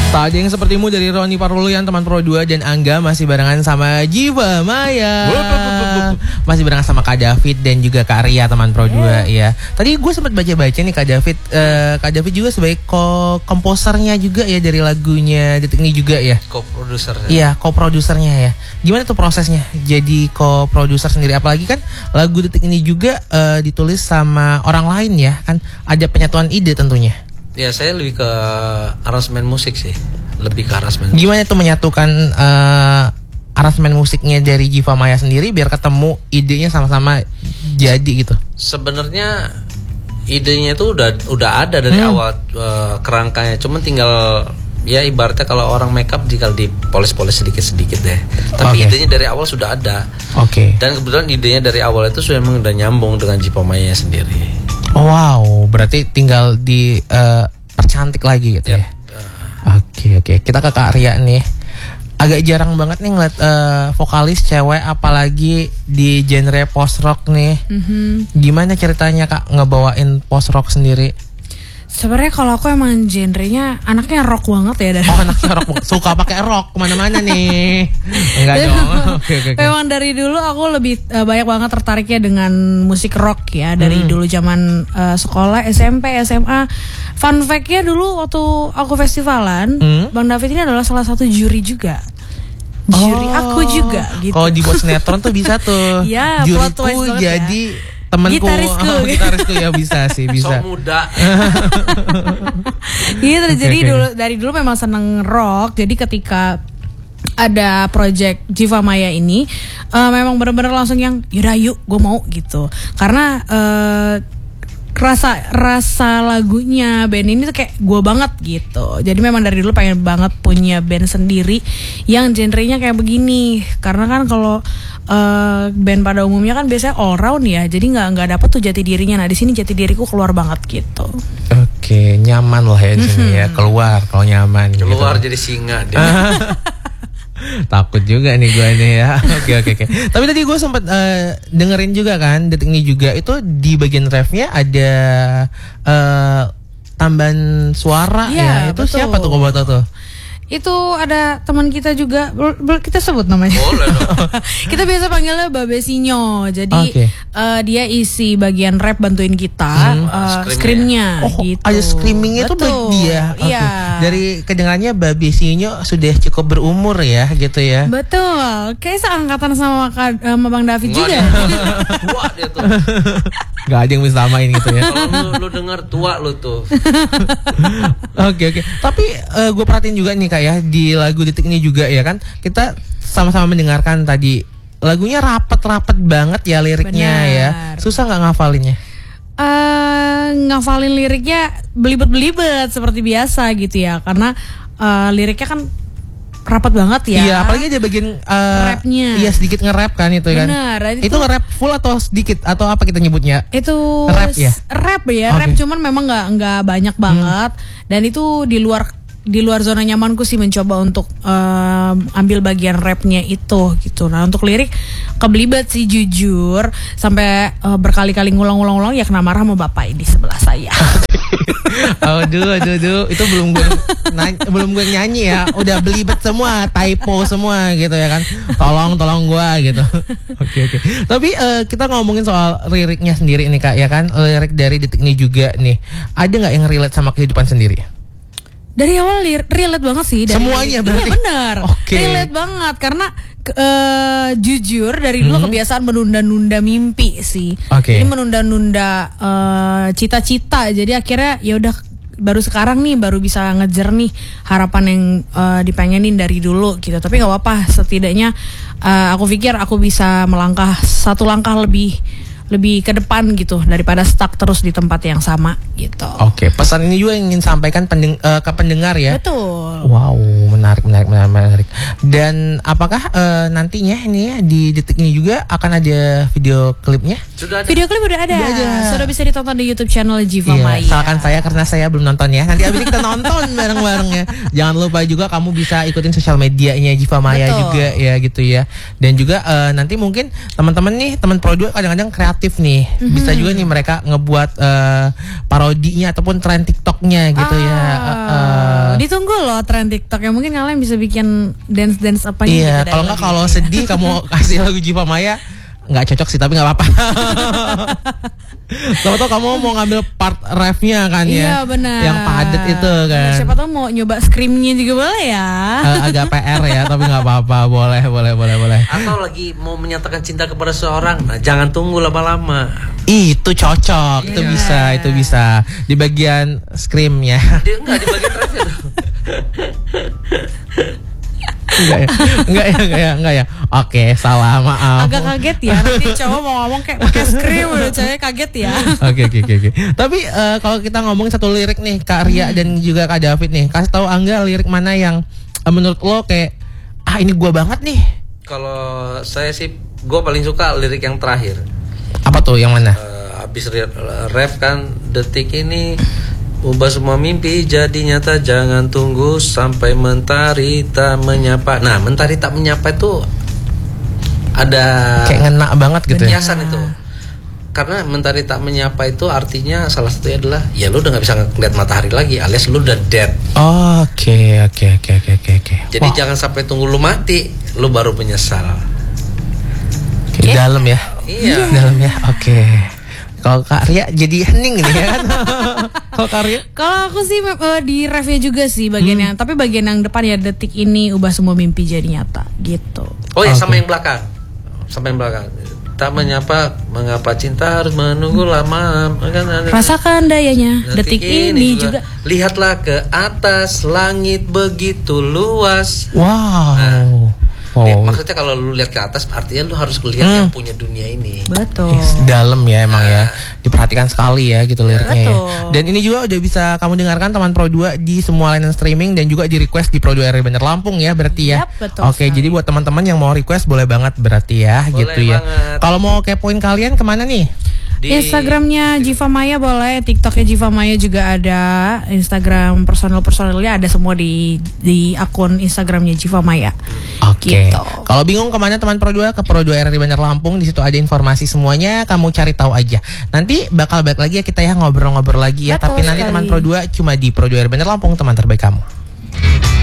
Tak ada yang sepertimu dari Roni Parulian, teman Pro 2 dan Angga masih barengan sama Jiwa Maya. Masih barengan sama Kak David dan juga Kak Ria, teman Pro 2 ya. Tadi gue sempat baca-baca nih Kak David. Kak David juga sebagai komposernya juga ya dari lagunya Detik Ini juga ya. Co-produsernya. Iya, co-produsernya ya. Gimana tuh prosesnya jadi co-produser sendiri? Apalagi kan lagu Detik Ini juga ditulis sama orang lain ya. Kan ada penyatuan ide tentunya. Ya saya lebih ke aransemen musik sih. Lebih ke aransemen. Gimana tuh menyatukan aransemen musiknya dari Jiwa Maya sendiri biar ketemu idenya sama-sama jadi gitu? Sebenarnya idenya itu udah ada dari awal kerangkanya. Cuman tinggal ya ibaratnya kalau orang makeup jika dipoles-poles sedikit-sedikit deh. Tapi idenya dari awal sudah ada. Dan kebetulan idenya dari awal itu sudah udah nyambung dengan Jiwa Maya sendiri. Wow, berarti tinggal di percantik lagi gitu ya. Oke. Kita ke Kak Ria nih. Agak jarang banget nih ngeliat vokalis cewek apalagi di genre post rock nih. Gimana ceritanya Kak ngebawain post rock sendiri? Sebenarnya kalau aku emang genrenya anaknya rock banget ya dari. Anaknya rock, suka pakai rock kemana-mana nih. Enggak dong. Oke. Memang dari dulu aku lebih banyak banget tertariknya dengan musik rock ya dari dulu zaman sekolah, SMP, SMA. Fun fact-nya dulu waktu aku festivalan, Bang David ini adalah salah satu juri juga. Juri aku juga gitu. Kalau dibuat sinetron tuh bisa tuh. Iya, juriku jadi ya. Temanku, gitarisku ya bisa sih, bisa. So muda. Gitu, jadi dari dulu memang seneng rock. Jadi ketika ada project Jiwa Maya ini, memang benar-benar langsung yang yaudah yuk, gue mau gitu. Karena rasa lagunya band ini tuh kayak gue banget gitu. Jadi memang dari dulu pengen banget punya band sendiri yang genrenya kayak begini. Karena kan kalau band pada umumnya kan biasanya all round ya. Jadi nggak dapet tuh jati dirinya. Nah di sini jati diriku keluar banget gitu. Oke, nyaman lah ya di sini ya. Keluar kalau nyaman. Keluar gitu. Jadi singa deh. Takut juga nih gue nih ya. Oke. Tapi tadi gue sempat dengerin juga kan Detik Ini juga itu di bagian refnya ada tambahan suara ya. Itu betul. Siapa tuh Kobato tuh? Itu ada teman kita juga, kita sebut namanya. Boleh dong. Kita biasa panggilnya Babesinyo. Jadi dia isi bagian rap bantuin kita, screamnya. Gitu. Ada screamingnya tuh dia. Iya. Dari kedengarannya Babesinyo sudah cukup berumur ya, gitu ya. Betul. Kayak seangkatan sama Bang David juga. Tua dia tuh. Gak ada yang bisa samain gitu ya. Kalau lu denger tua lu tuh. Oke. Tapi gue perhatiin juga nih Kak ya di lagu Detik Ini juga ya kan kita sama-sama mendengarkan tadi lagunya rapet banget ya liriknya. Benar. Ya. Susah nggak ngafalinnya? Ngafalin liriknya belibet seperti biasa gitu ya karena liriknya kan rapat banget ya. Iya, apalagi ada bagian rapnya. Iya, sedikit nge-rap kan itu kan. Benar. Itu nge-rap full atau sedikit atau apa kita nyebutnya? Itu rap ya. Rap cuman memang nggak banyak banget dan itu di luar zona nyamanku sih mencoba untuk ambil bagian rapnya itu gitu. Nah untuk lirik kebelibet sih jujur sampai berkali-kali ngulang ya kena marah sama bapak di sebelah saya. Aduh, itu belum gue nyanyi ya, udah belibet semua, typo semua gitu ya kan. Tolong gue gitu. Oke. Tapi kita ngomongin soal liriknya sendiri nih Kak ya kan, lirik dari Detik Ini juga nih. Ada nggak yang relate sama kehidupan sendiri? Dari awal relate banget sih. Semuanya berarti? Iya benar. Relate banget karena jujur dari dulu kebiasaan menunda-nunda mimpi sih. Jadi menunda-nunda cita-cita. Jadi akhirnya ya udah baru sekarang nih baru bisa ngejar nih harapan yang dipengenin dari dulu gitu. Tapi nggak apa-apa, setidaknya aku pikir aku bisa melangkah satu langkah lebih ke depan gitu daripada stuck terus di tempat yang sama gitu. Oke, pesan ini juga ingin sampaikan ke pendengar ya. Betul. Wow, menarik. Dan apakah nantinya ini ya di Detik Ini juga akan ada video klipnya? Sudah ada. Video klip udah ada. Sudah bisa ditonton di YouTube channel Jiwa Maya. Salahkan saya karena saya belum nonton ya. Nanti abis ini kita nonton bareng-bareng ya. Jangan lupa juga kamu bisa ikutin sosial medianya Jiwa Maya juga ya gitu ya. Dan juga nanti mungkin teman-teman nih, teman Pro 2 kadang-kadang kreatif nih. Bisa juga nih mereka ngebuat parodinya ataupun tren TikToknya gitu ya. Ditunggu loh tren TikTok yang mungkin kalian bisa bikin dance apa gitu. Iya, kalau nggak kalau sedih kamu kasih lagu Jiva Maya, nggak cocok sih tapi nggak apa-apa. Siapa tahu kamu mau ngambil part refnya kan ya? Iya benar. Yang padat itu kan. Siapa tahu mau nyoba screamnya juga boleh ya. Agak PR ya, tapi nggak apa-apa, boleh. Atau lagi mau menyatakan cinta kepada seseorang, nah jangan tunggu lama-lama. Itu cocok, itu bisa di bagian screamnya. Enggak di bagian refnya. Enggak ya. Oke, salah, maaf. Agak kaget ya. Nanti cowok mau ngomong kayak pakai scream, cewek kaget ya. Oke. Tapi kalau kita ngomongin satu lirik nih, Kak Ria dan juga Kak David nih, kasih tahu Angga lirik mana yang menurut lo kayak ini gua banget nih. Kalau saya sih, gua paling suka lirik yang terakhir. Apa tuh, yang mana? Habis ref kan, detik ini ubah semua mimpi jadi nyata, jangan tunggu sampai mentari tak menyapa. Nah, mentari tak menyapa itu ada kayak ngena banget gitu ya. Penyiasan itu. Karena mentari tak menyapa itu artinya salah satunya adalah ya lu udah nggak bisa ngeliat matahari lagi, alias lu udah dead. Oke. Jadi jangan sampai tunggu lu mati, lu baru menyesal. Dalam ya. Iya. Dalam ya. Oke. Kalau Kak Ria jadi hening nih ya kan. Kalau Kak Ria? Kalau aku sih di refnya juga sih bagiannya, tapi bagian yang depan ya detik ini ubah semua mimpi jadi nyata gitu. Oh ya, sama yang belakang. Tak menyapa, mengapa cinta harus menunggu lama. Rasakan dayanya detik ini juga. Lihatlah ke atas, langit begitu luas. Wow. Maksudnya kalau lu lihat ke atas artinya lu harus lihat yang punya dunia ini. Betul. Dalam ya emang ya. Diperhatikan sekali ya gitu liriknya ya. Dan ini juga udah bisa kamu dengarkan teman Pro 2 di semua layanan streaming dan juga di request di Pro 2 RRI Bandar Lampung ya berarti ya. Oke, jadi buat teman-teman yang mau request boleh banget berarti ya, boleh gitu ya. Kalau mau kepoin kalian kemana nih? Di Instagramnya Jiva Maya boleh, TikToknya Jiva Maya juga ada, Instagram personalnya ada semua di akun Instagramnya Jiva Maya. Oke. Gitu. Kalau bingung kemana teman Pro 2, ke Pro 2 RRI Bandar Lampung, di situ ada informasi semuanya, kamu cari tahu aja. Nanti bakal balik lagi ya kita ya ngobrol-ngobrol lagi ya. Betul tapi nanti sekali. Teman Pro 2 cuma di Pro 2 RRI Bandar Lampung, teman terbaik kamu.